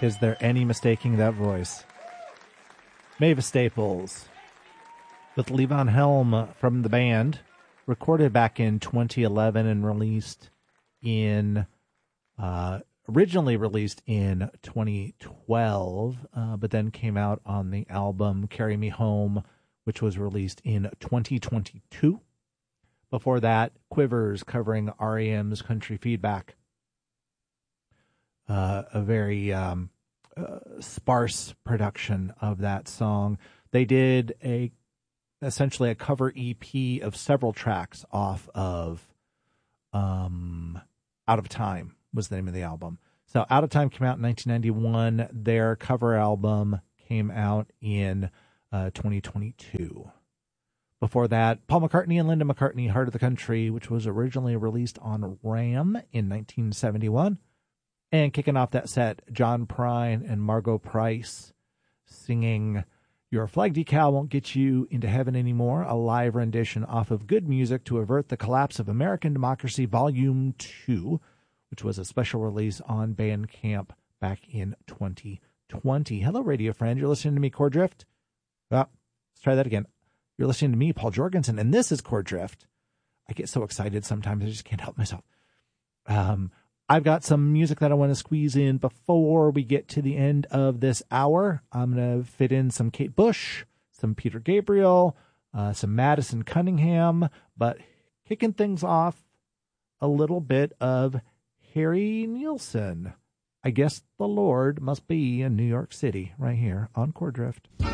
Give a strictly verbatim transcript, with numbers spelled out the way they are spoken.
Is there any mistaking that voice? Mavis Staples with Levon Helm from the band, recorded back in twenty eleven and released in, uh, originally released in twenty twelve, uh, but then came out on the album Carry Me Home, which was released in twenty twenty-two. Before that, Quivers covering R E M's Country Feedback. Uh, a very um, uh, sparse production of that song. They did a essentially a cover E P of several tracks off of um, Out of Time was the name of the album. So Out of Time came out in nineteen ninety-one. Their cover album came out in uh, twenty twenty-two. Before that, Paul McCartney and Linda McCartney, Heart of the Country, which was originally released on Ram in nineteen seventy-one. And kicking off that set, John Prine and Margot Price singing Your Flag Decal Won't Get You Into Heaven Anymore, a live rendition off of Good Music to Avert the Collapse of American Democracy Volume two, which was a special release on Bandcamp back in twenty twenty. Hello, radio friend. You're listening to me, Core Drift. Ah, let's try that again. You're listening to me, Paul Jorgensen, and this is Core Drift. I get so excited sometimes I just can't help myself. Um, I've got some music that I want to squeeze in before we get to the end of this hour. I'm going to fit in some Kate Bush, some Peter Gabriel, uh, some Madison Cunningham, but kicking things off, a little bit of Harry Nilsson. I guess the Lord must be in New York City right here on Core Drift.